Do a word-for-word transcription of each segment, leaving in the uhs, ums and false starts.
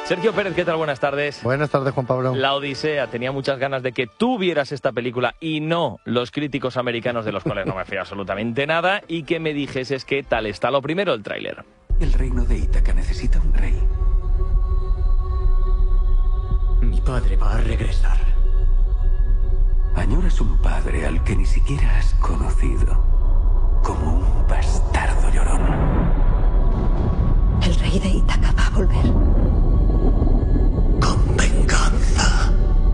Sergio Pérez, ¿qué tal? Buenas tardes. Buenas tardes, Juan Pablo. La Odisea, tenía muchas ganas de que tú vieras esta película y no los críticos americanos, de los cuales no me fío absolutamente nada, y que me dijeses qué tal está. Lo primero, el tráiler. El reino de Ítaca necesita un rey. Mi padre va a regresar. Añoras un padre al que ni siquiera has conocido, como un bastardo llorón. El rey de Ítaca va a volver. Con venganza.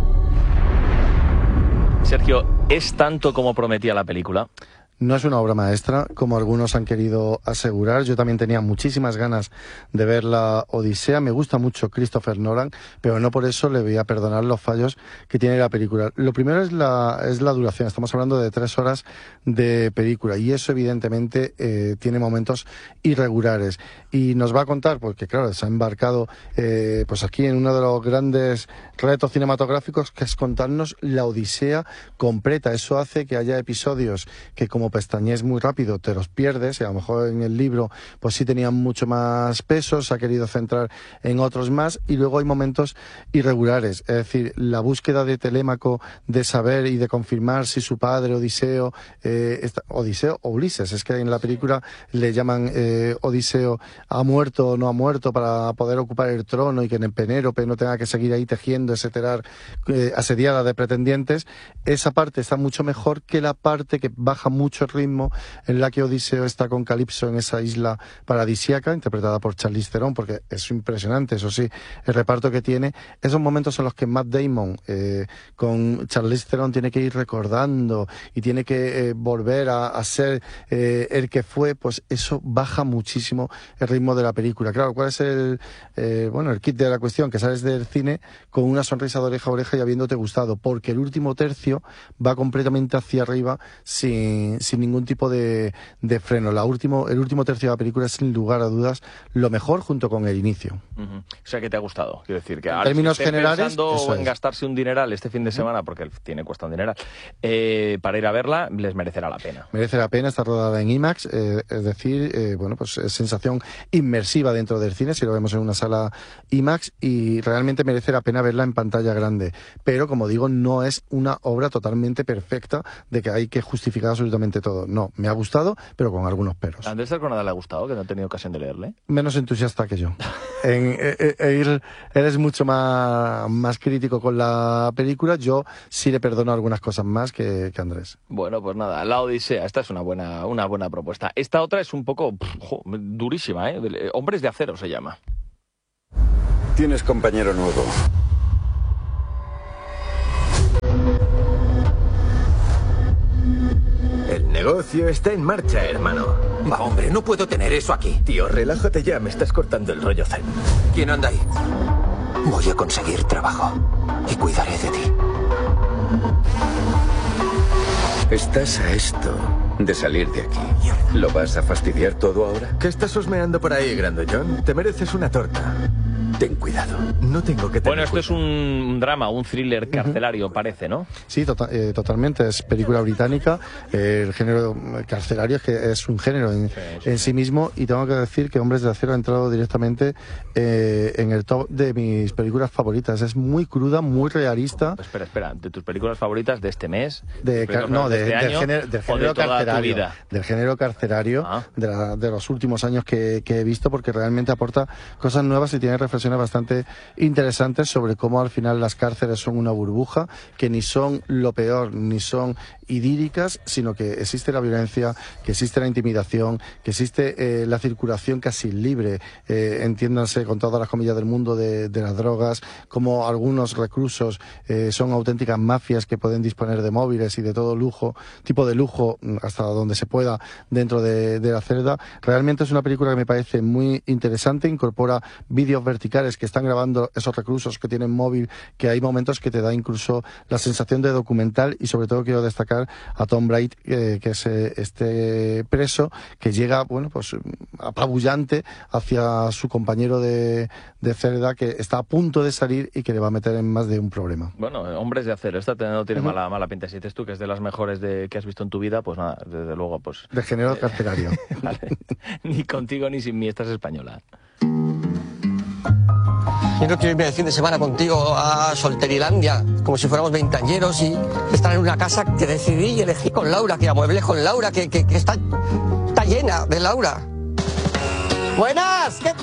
Sergio, ¿es tanto como prometía la película? No es una obra maestra, como algunos han querido asegurar. Yo también tenía muchísimas ganas de ver la Odisea. Me gusta mucho Christopher Nolan, pero no por eso le voy a perdonar los fallos que tiene la película. Lo primero es la, es la duración. Estamos hablando de tres horas de película y eso evidentemente eh, tiene momentos irregulares. Y nos va a contar, porque claro, se ha embarcado eh, pues aquí en uno de los grandes retos cinematográficos, que es contarnos la Odisea completa. Eso hace que haya episodios que, como pestañees muy rápido, te los pierdes, y a lo mejor en el libro pues sí tenían mucho más peso, se ha querido centrar en otros más, y luego hay momentos irregulares, es decir, la búsqueda de Telémaco de saber y de confirmar si su padre Odiseo, eh, está, Odiseo o Ulises, es que en la película le llaman eh, Odiseo, ha muerto o no ha muerto para poder ocupar el trono y que en Penélope no tenga que seguir ahí tejiendo ese telar eh, asediada de pretendientes. Esa parte está mucho mejor que la parte que baja mucho el ritmo, en la que Odiseo está con Calipso en esa isla paradisíaca, interpretada por Charlize Theron, porque es impresionante, eso sí, el reparto que tiene. Esos momentos en los que Matt Damon eh, con Charlize Theron tiene que ir recordando y tiene que eh, volver a, a ser eh, el que fue, pues eso baja muchísimo el ritmo de la película. Claro, ¿cuál es el eh, bueno el kit de la cuestión? Que sales del cine con una sonrisa de oreja a oreja y habiéndote gustado, porque el último tercio va completamente hacia arriba sin sin ningún tipo de, de freno. La último, el último tercio de la película es, sin lugar a dudas, lo mejor, junto con el inicio. Uh-huh. O sea, que te ha gustado. Quiero decir, que en ahora, términos si estés generales, pensando eso en es. gastarse un dineral este fin de semana, porque el cine cuesta un dineral, eh, para ir a verla, les merecerá la pena. Merece la pena, está rodada en IMAX, eh, es decir, eh, bueno, pues es sensación inmersiva dentro del cine, si lo vemos en una sala IMAX, y realmente merece la pena verla en pantalla grande. Pero, como digo, no es una obra totalmente perfecta de que hay que justificar absolutamente todo. No, me ha gustado, pero con algunos peros. ¿A Andrés Arconada le ha gustado, que no he tenido ocasión de leerle? Menos entusiasta que yo. En, eh, eh, él, él es mucho más, más crítico con la película. Yo sí le perdono algunas cosas más que, que Andrés. Bueno, pues nada, La Odisea, esta es una buena, una buena propuesta. Esta otra es un poco pff, jo, durísima, ¿eh? Hombres de acero se llama. Tienes compañero nuevo. El negocio está en marcha, hermano. Va, hombre, no puedo tener eso aquí. Tío, relájate ya, me estás cortando el rollo zen. ¿Quién anda ahí? Voy a conseguir trabajo y cuidaré de ti. Estás a esto de salir de aquí. ¿Lo vas a fastidiar todo ahora? ¿Qué estás husmeando por ahí, grandullón? Te mereces una torta. Ten cuidado. No tengo que tener Bueno, esto es cuidado. un drama, un thriller carcelario, uh-huh. parece, ¿no? Sí, to eh, totalmente. Es película británica. Eh, el género carcelario es que es un género en sí, sí, en sí mismo. Y tengo que decir que Hombres de Acero ha entrado directamente eh, en el top de mis películas favoritas. Es muy cruda, muy realista. Espera, espera. ¿De tus películas favoritas de este mes? De, no, de, de este del, año, género, del género de toda carcelario. Tu vida? Del género carcelario ah. de, la, de los últimos años que, que he visto, porque realmente aporta cosas nuevas y tiene reflexiones bastante interesantes sobre cómo al final las cárceles son una burbuja, que ni son lo peor ni son idílicas, sino que existe la violencia, que existe la intimidación, que existe eh, la circulación casi libre, eh, entiéndanse con todas las comillas del mundo, de, de las drogas, como algunos reclusos eh, son auténticas mafias que pueden disponer de móviles y de todo lujo, tipo de lujo hasta donde se pueda dentro de, de la celda. Realmente es una película que me parece muy interesante, incorpora vídeos verticales que están grabando esos reclusos que tienen móvil, que hay momentos que te da incluso la sensación de documental, y sobre todo quiero destacar a Tom Bright, eh, que es eh, este preso que llega, bueno, pues apabullante hacia su compañero de, de celda, que está a punto de salir y que le va a meter en más de un problema. Bueno, Hombres de Acero, esta no tiene uh-huh. mala, mala pinta. Si dices tú que es de las mejores de, que has visto en tu vida, pues nada, desde luego, pues... De género carcelario. Vale. Ni contigo ni sin mí, esta es española. Yo no quiero irme de fin de semana contigo a Solterilandia, como si fuéramos veinteañeros y estar en una casa que decidí y elegí con Laura, que amueblé con Laura, que, que, que está, está llena de Laura. ¡Buenas! ¿Qué?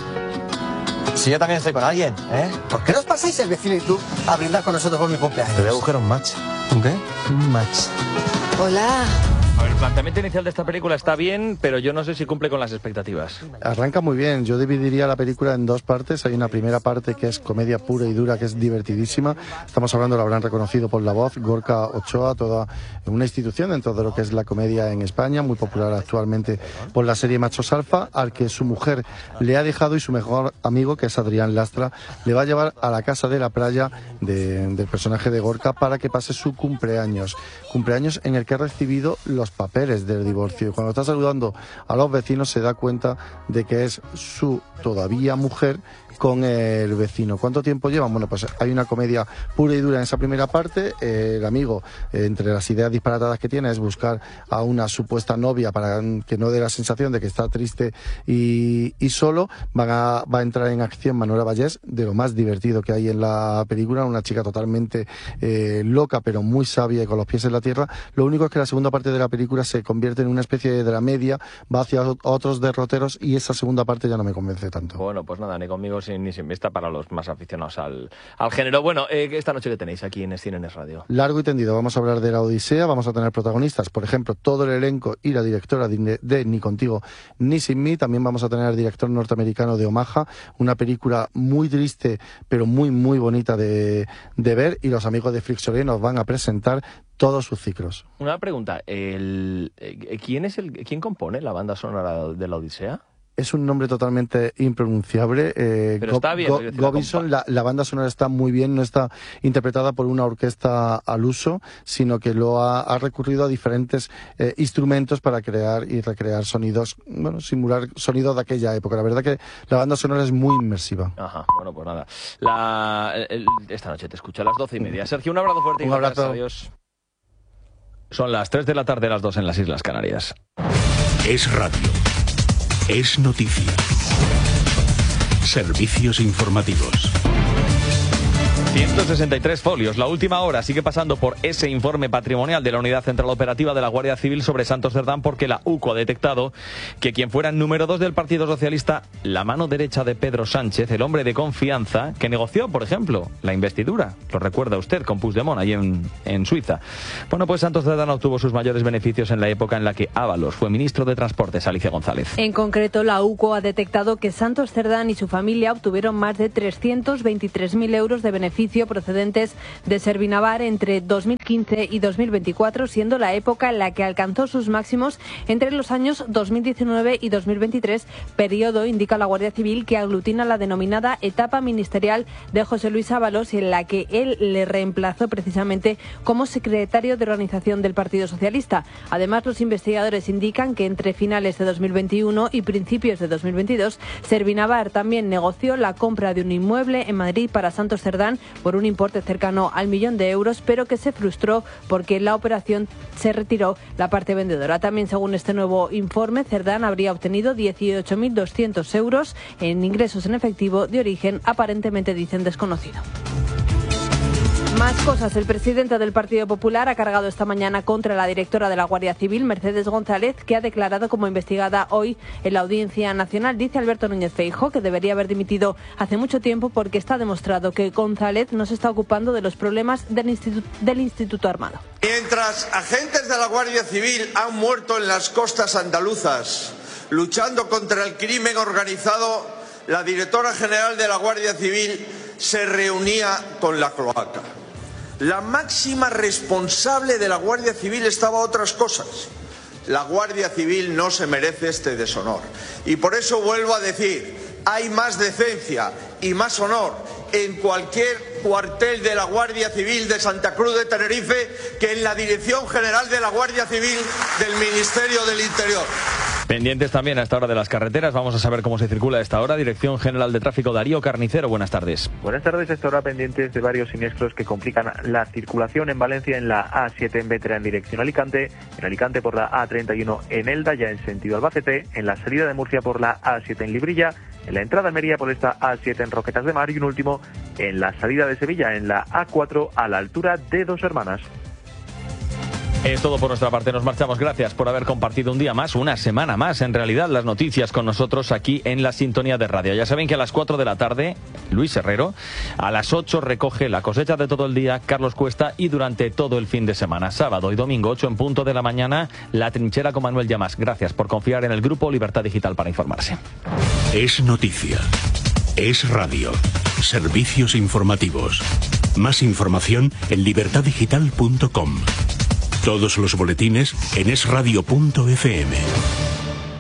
Si yo también estoy con alguien, ¿eh? ¿Por qué no os pasáis el vecino y tú a brindar con nosotros por mi cumpleaños? Te voy a buscar un match. ¿Un qué? Un match. Hola. A ver, el planteamiento inicial de esta película está bien, pero yo no sé si cumple con las expectativas. Arranca muy bien. Yo dividiría la película en dos partes. Hay una primera parte que es comedia pura y dura, que es divertidísima. Estamos hablando, lo habrán reconocido por la voz, Gorka Ochoa, toda una institución dentro de lo que es la comedia en España, muy popular actualmente por la serie Machos Alfa, al que su mujer le ha dejado y su mejor amigo, que es Adrián Lastra, le va a llevar a la casa de la playa de, del personaje de Gorka para que pase su cumpleaños. Cumpleaños en el que ha recibido los papeles del divorcio. Y cuando está saludando a los vecinos se da cuenta de que es su todavía mujer con el vecino. ¿Cuánto tiempo llevan? Bueno, pues hay una comedia pura y dura en esa primera parte. Eh, el amigo, eh, entre las ideas disparatadas que tiene, es buscar a una supuesta novia para que no dé la sensación de que está triste y, y solo. Van a, va a entrar en acción Manuela Vallés, de lo más divertido que hay en la película, una chica totalmente eh, loca, pero muy sabia y con los pies en la tierra. Lo único es que la segunda parte de la película se convierte en una especie de dramedia, va hacia otros derroteros y esa segunda parte ya no me convence tanto. Bueno, pues nada, ni conmigo ni sin vista para los más aficionados al, al género. Bueno, eh, esta noche que tenéis aquí en Cine Radio. Largo y tendido. Vamos a hablar de la Odisea, vamos a tener protagonistas, por ejemplo, todo el elenco y la directora de, de Ni Contigo Ni Sin Mí. También vamos a tener al director norteamericano de Omaha, una película muy triste, pero muy, muy bonita de, de ver, y los amigos de Flixolé nos van a presentar todos sus ciclos. Una pregunta, el, ¿quién es el quién compone la banda sonora de la Odisea? Es un nombre totalmente impronunciable. Eh, Pero está bien. Go Gobinson, la, la banda sonora está muy bien, no está interpretada por una orquesta al uso, sino que lo ha, ha recurrido a diferentes eh, instrumentos para crear y recrear sonidos, bueno, simular sonidos de aquella época. La verdad que la banda sonora es muy inmersiva. Ajá, bueno, pues nada. La, el, esta noche te escucho a las doce y media. Sergio, un abrazo fuerte. Un abrazo. Adiós. Son las tres de la tarde, las dos en las Islas Canarias. Es radio. Es noticia. Servicios informativos. ciento sesenta y tres folios. La última hora sigue pasando por ese informe patrimonial de la Unidad Central Operativa de la Guardia Civil sobre Santos Cerdán, porque la U C O ha detectado que quien fuera número dos del Partido Socialista, la mano derecha de Pedro Sánchez, el hombre de confianza, que negoció, por ejemplo, la investidura, lo recuerda usted, con Puigdemont, ahí en, en Suiza. Bueno, pues Santos Cerdán obtuvo sus mayores beneficios en la época en la que Ábalos fue ministro de Transportes. Alicia González. En concreto, la U C O ha detectado que Santos Cerdán y su familia obtuvieron más de trescientos veintitrés mil euros de beneficios procedentes de Servinavar entre dos mil quince y dos mil veinticuatro, siendo la época en la que alcanzó sus máximos entre los años dos mil diecinueve y dos mil veintitrés, periodo, indica la Guardia Civil, que aglutina la denominada etapa ministerial de José Luis Ábalos, y en la que él le reemplazó precisamente como secretario de organización del Partido Socialista. Además, los investigadores indican que entre finales de dos mil veintiuno y principios de dos mil veintidós, Servinavar también negoció la compra de un inmueble en Madrid para Santos Cerdán por un importe cercano al millón de euros, pero que se frustró porque en la operación se retiró la parte vendedora. También, según este nuevo informe, Cerdán habría obtenido dieciocho mil doscientos euros en ingresos en efectivo de origen aparentemente, dicen, desconocido. Más cosas. El presidente del Partido Popular ha cargado esta mañana contra la directora de la Guardia Civil, Mercedes González, que ha declarado como investigada hoy en la Audiencia Nacional. Dice Alberto Núñez Feijóo que debería haber dimitido hace mucho tiempo porque está demostrado que González no se está ocupando de los problemas del Instituto, del Instituto Armado. Mientras agentes de la Guardia Civil han muerto en las costas andaluzas luchando contra el crimen organizado, la directora general de la Guardia Civil se reunía con la cloaca. La máxima responsable de la Guardia Civil estaba a otras cosas. La Guardia Civil no se merece este deshonor. Y por eso vuelvo a decir, hay más decencia y más honor en cualquier cuartel de la Guardia Civil de Santa Cruz de Tenerife que en la Dirección General de la Guardia Civil del Ministerio del Interior. Pendientes también a esta hora de las carreteras. Vamos a saber cómo se circula a esta hora. Dirección General de Tráfico, Darío Carnicero. Buenas tardes. Buenas tardes. A esta hora pendientes de varios siniestros que complican la circulación en Valencia en la A siete en Bétera en dirección Alicante, en Alicante por la A treinta y uno en Elda ya en sentido Albacete, en la salida de Murcia por la A siete en Librilla, en la entrada a Almería por esta A siete en Roquetas de Mar y un último en la salida de Sevilla en la A cuatro a la altura de Dos Hermanas. Es todo por nuestra parte, nos marchamos. Gracias por haber compartido un día más, una semana más, en realidad, las noticias con nosotros aquí en la sintonía de radio. Ya saben que a las cuatro de la tarde, Luis Herrero, a las ocho recoge la cosecha de todo el día, Carlos Cuesta, y durante todo el fin de semana, sábado y domingo, ocho en punto de la mañana, La Trinchera con Manuel Llamas. Gracias por confiar en el Grupo Libertad Digital para informarse. Es noticia. Es radio. Servicios informativos. Más información en libertad digital punto com. Todos los boletines en es radio punto efe eme.